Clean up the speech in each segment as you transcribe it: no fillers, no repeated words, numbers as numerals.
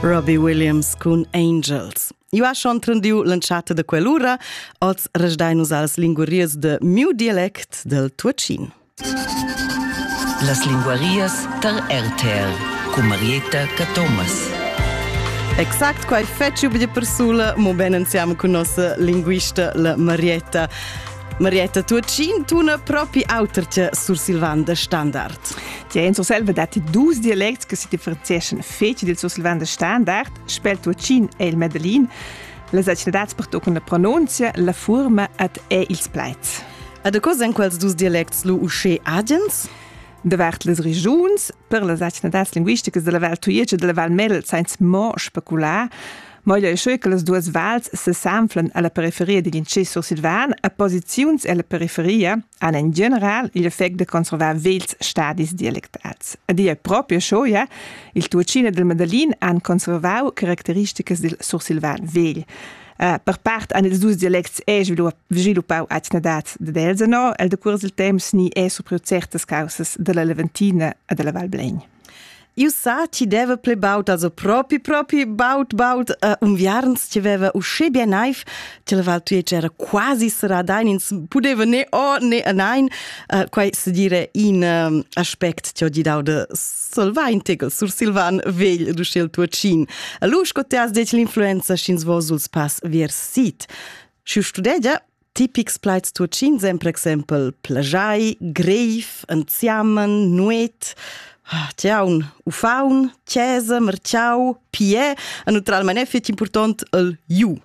Robbie Williams con Angels. Io ho schon trendiu lanciata da quell'ora, oz resdai nus als linguarias de miu dialect del Tuacin. Las linguarias ter RTR, con Marietta Catomas. Exact, quai fecci ubi di persula, mo ben insieme con nostra linguista, la Marietta. Marietta, Tuacin, tuna propi auterce sur Silvan da Standard. In Surselva dati dus dialects che si differenzieschen feci del Sursilvan da Standard, spel Tuacin e il Medellin. Les accidats pertocan la pronuncia, la forma et ils pleits. A da cosa in quels dus dialects lu usce agens? Davart les regions, per les accidats linguisticas de la Val Tuietsch e de la Val Medel, sainz mo specular. Moglio è scho che le due vals se sanflan alla periferia degli incesi sursilvan a posizions alla periferia hanno in general l'effetto di conservare vels stadis dialectals. Ed è proprio scho, il Tuacin e del Medellin hanno conservato caratteristiche del sursilvan vel. Per part hanno i due dialecti sviluppato accidats de Delzano e il decurs del temps ni è sopra certe cause della Leventina e della Val Blegn. Io sa ci deve plebaut, also propi baut, viarns ci aveva usce bien naif, ce la Val Tuietsch era quasi seradain, ins pudeva ne o ne anain, quai se dire in aspect ci ho dau de solvain tegel sur Silvan vegl du scel Tuacin. A lusco te has dec l'influenza schins vosuls pas vers sit. Schiu studegia tipics plaits Tuacin sem per exempel plajai, greif, anziamen, nuet, Ciaun, ufaun, chiesa, marciau, pie, e naturalmente è fetch important il ju.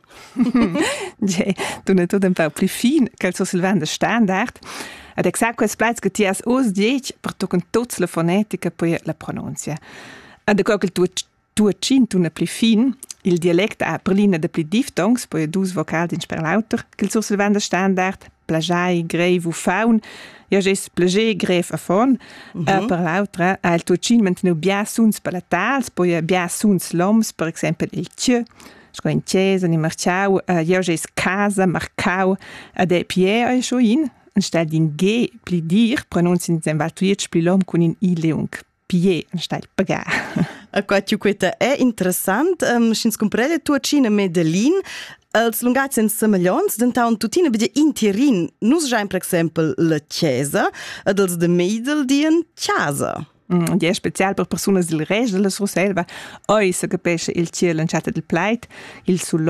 Tu ne tot un po' più fin che il Sursilvan da Standard. Ed exact quels plats che ti has os diec per toccare tutte le fonetiche poi la pronuncia. Ed ecco che il Tuacin tu ne più fin, il dialecto ha per linea de più diftongs, poi dus vocali in sperlauter, che il Sursilvan da Standard, plagiai, greif, ufaun, ja ges plager gref a fon per l'altra il Tuacin mantenu bia suns palatals poi bia suns loms per esempio il tje sco in chiesa ni marciau ja ges casa marcau de pie e scho in anstatt in g pli dir pronunzien in Val Tuietsch pli lom con in i leung pie anstatt pagar. A quattiu queta è interessant, schins comprede Tuacin e Medellin. Els lungats en semeglions d'entaun tutina bide intierin nus giain per exempel la chiesa ed els de Meidel dien chiasa. È special per persone del resto della Surselva. Oi se capisce il cielo lanciato del pleit, il sun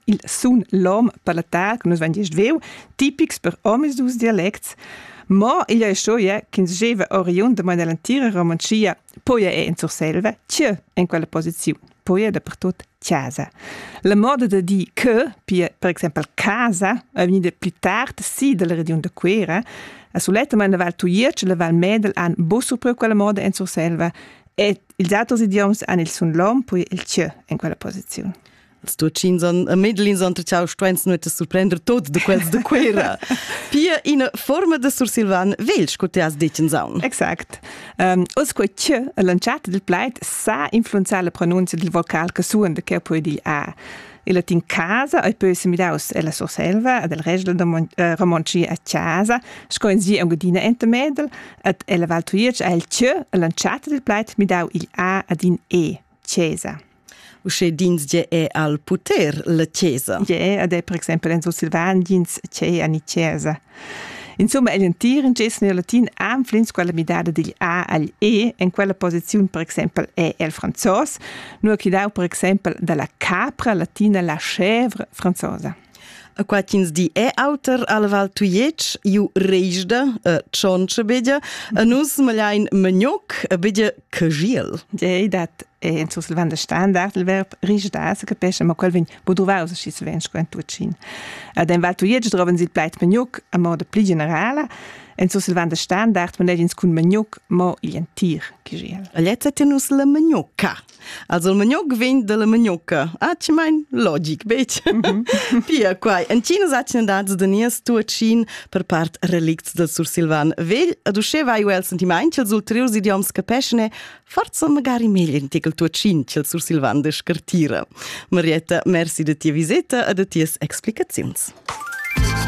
lom palatar che nus van gest veu, tipics per omis dus dialects. Ma il è scho che in geva oriunt de dell'antiga romancia poi è in Surselva, c'è in quella posizione. Poi è dappertutto chiesa. La moda de di che, per esempio, casa, è venuta più tardi, sì, della regione de Quera. A sull'etamente la Val Tuietsch e la Val Medel hanno bosso per quella moda in Surselva e gli altri idiomi hanno il sun lom, poi il c'è in quella posizione. Els Tuacin son a Medellin son triciau stuenz nuet a surprender tot de quels de Quera. Pia in forma de Sursilvan velsch co te has decen saun. Exact. Os quei c'è a lanciata del pleit sa influenzare la pronuncia del vocal che suon de che poi di a. Il latin casa e poi se mi daus e la Surselva e del resto de romancia a casa, scoin si un godina ente medel et e la Val Tuietsch e il c'è a lanciata del pleit mi dau il a ad in e, chiesa. Usce dins je è al puter la chiesa. Ed è per esempio in Sursilvan dins c'è a ni chiesa. Insomma, il tir in gesso nel latin amflins quella midada degli a al e in quella posizione per esempio è il francese, nur che dau per esempio dalla capra latina la chèvre franzosa. A quatins di è autor alla Val Tuietsch, iu reisda, cionce bedia, a nus maglain magnoc, a bedia cagiel. Dat è in Sursilvan da Standard il verb reisda, se capisce, ma quel vin bodrovau se si vens qua in Tuacin. Ad in Val Tuietsch troven si il pleit magnoc a modo pli generale, in Sursilvan da Standard man edins cun magnoc mo il tir cagiel. A lezza tenus la magnocca. Also il magnoc vent de la magnocca. Ci mein logic, bec. Pia quai. En cinas accidats de nies Tuacin per part relicts del Sursilvan vegl, ad usce vai uel sentimain ch'els ulteriors idioms capeschne, forza magari meglio in tegel Tuacin ch'el Sursilvan de scartira. Marietta, merci de tia visita e de tias explicazions.